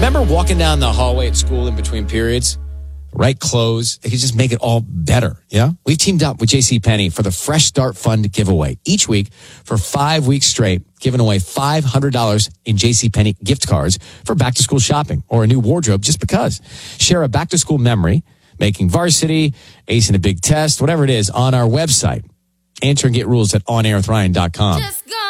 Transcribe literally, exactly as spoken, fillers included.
Remember walking down the hallway at school in between periods? Right clothes, they could just make it all better, yeah? We've teamed up with JCPenney for the Fresh Start Fund giveaway. Each week, for five weeks straight, giving away five hundred dollars in JCPenney gift cards for back-to-school shopping or a new wardrobe just because. Share a back-to-school memory, making varsity, acing a big test, whatever it is, on our website. Enter and get rules at on air with ryan dot com.